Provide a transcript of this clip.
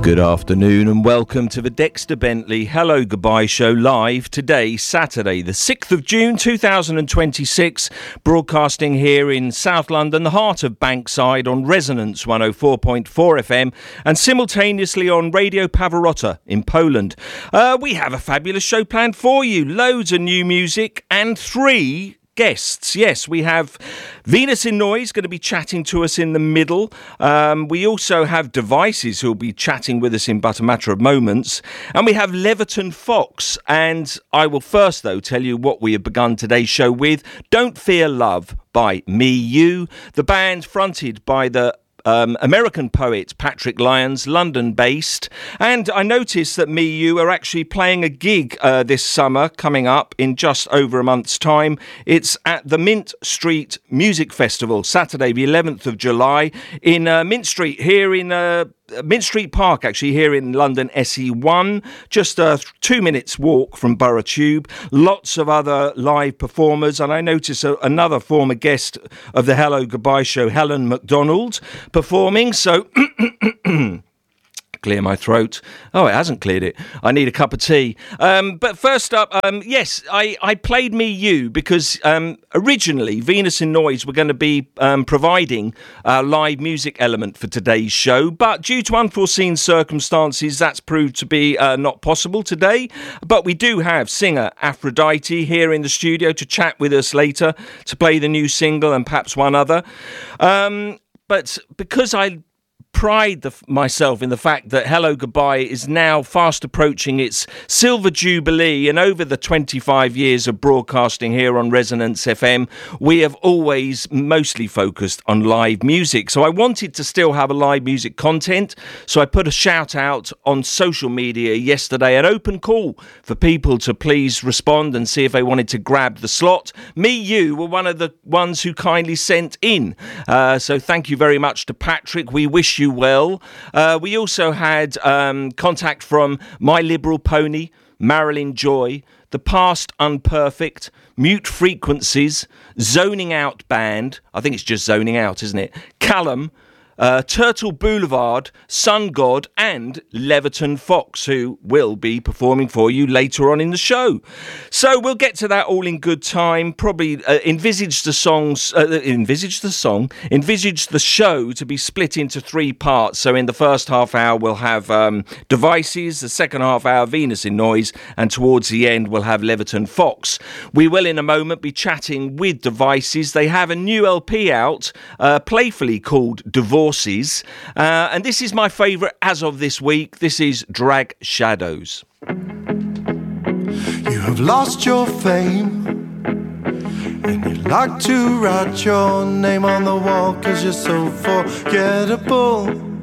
Good afternoon and welcome to the Dexter Bentley Hello Goodbye Show live today, Saturday, the 6th of June 2026, broadcasting here in South London, the heart of Bankside on Resonance 104.4 FM and simultaneously on Radio Pavarotti in Poland. We have a fabulous show planned for you, loads of new music and 3 guests. Yes, we have Venus in Noise going to be chatting to us in the middle. We also have Devices who will be chatting with us in but a matter of moments. And we have Leverton Fox. And I will first, though, tell you what we have begun today's show with. Don't Fear Love by Me You, the band fronted by the American poet Patrick Lyons, London-based. And I noticed that Me You are actually playing a gig this summer coming up in just over a month's time. It's at the Mint Street Music Festival, Saturday the 11th of July in Mint Street here in Mint Street Park, actually, here in London, SE1, just a 2 minutes walk from Borough Tube. Lots of other live performers, and I notice another former guest of the Hello Goodbye Show, Helen McDonald, performing. So clear my throat. Oh, it hasn't cleared it. I need a cup of tea. But first up, yes, I played Me You because originally Venus in Noise were going to be providing a live music element for today's show, but due to unforeseen circumstances, that's proved to be not possible today. But we do have singer Aphrodite here in the studio to chat with us later, to play the new single and perhaps one other. But because I pride myself in the fact that Hello Goodbye is now fast approaching its silver jubilee, and over the 25 years of broadcasting here on Resonance FM, we have always mostly focused on live music. So I wanted to still have a live music content, so I put a shout out on social media yesterday, an open call for people to please respond and see if they wanted to grab the slot. Me You were one of the ones who kindly sent in, so thank you very much to Patrick. We wish you well. We also had contact from My Liberal Pony, Marilyn Joy, The Past Unperfect, Mute Frequencies, Zoning Out Band, I think it's just Zoning Out, isn't it? Callum, Turtle Boulevard, Sun God and Leverton Fox, who will be performing for you later on in the show. So we'll get to that all in good time. Probably envisage the show to be split into 3 parts. So in the first half hour we'll have Devices, the second half hour Venus in Noise, and towards the end we'll have Leverton Fox. We will in a moment be chatting with Devices. They have a new LP out, playfully called Divorces, and this is my favourite as of this week. This is Drag Shadows. You have lost your fame, and you like to write your name on the wall 'cause you're so forgettable.